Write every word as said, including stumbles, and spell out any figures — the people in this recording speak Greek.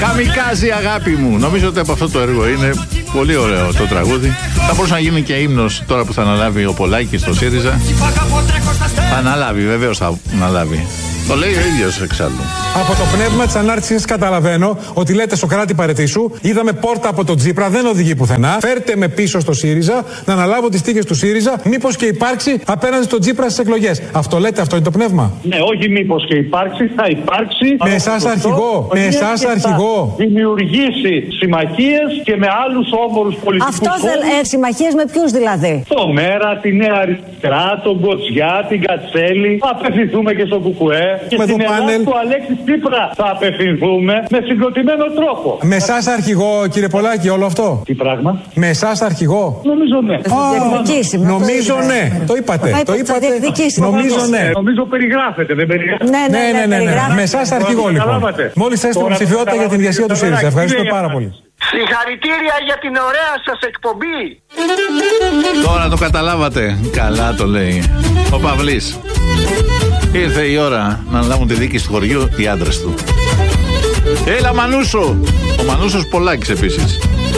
Καμικάζι αγάπη μου. Νομίζω ότι από αυτό το έργο είναι πολύ ωραίο το τραγούδι. Θα μπορούσε να γίνει και ύμνος τώρα που θα αναλάβει ο Πολάκης στο ΣΥΡΙΖΑ. Θα αναλάβει, βεβαίως θα αναλάβει. Το λέει ο ίδιος εξάλλου. Από το πνεύμα της ανάρτησης καταλαβαίνω ότι λέτε Σωκράτη παρετήσου. Είδαμε πόρτα από τον Τσίπρα, δεν οδηγεί πουθενά. Φέρτε με πίσω στο ΣΥΡΙΖΑ να αναλάβω τις τύχες του ΣΥΡΙΖΑ. Μήπως και υπάρξει απέναντι στον Τσίπρα στις εκλογές. Αυτό λέτε, αυτό είναι το πνεύμα. Ναι, όχι μήπως και υπάρξει, θα υπάρξει. Με εσάς αρχηγό, με εσάς αρχηγό. Δημιουργήσει συμμαχίες και με άλλους όμορους πολιτικούς. Αυτό δεν. Ε, συμμαχίες με ποιους δηλαδή? Το Μέρα, τη Νέα Αριστερά, τον Κοτσιά, την Κατσέλη. Θα απευθυνθούμε και στο Κουκουέ. Και με στην το Ελλάδα πάνελ του Αλέξη Τσίπρα θα απευθυνθούμε με συγκροτημένο τρόπο. Με εσάς αρχηγό, κύριε Πολάκη, όλο αυτό. Τι πράγμα? Με εσάς αρχηγό. Νομίζω ναι. Α, νομίζω ναι. Το είπατε. Το είπατε. Νομίζω ναι. Νομίζω περιγράφεται, δεν περιγράφεται. Ναι, ναι, ναι. ναι, ναι, ναι. Με εσάς αρχηγό λοιπόν. Μόλις θέσετε υποψηφιότητα για την ηγεσία του ΣΥΡΙΖΑ. Ευχαριστώ πάρα πολύ. Συγχαρητήρια για την ωραία σας εκπομπή. Τώρα το καταλάβατε. Καλά το λέει ο Παυλής. Ήρθε η ώρα να αναλάβουν τη δίκη του χωριού οι άντρες του. Έλα Μανούσο. Ο Μανούσος Πολάκης επίσης.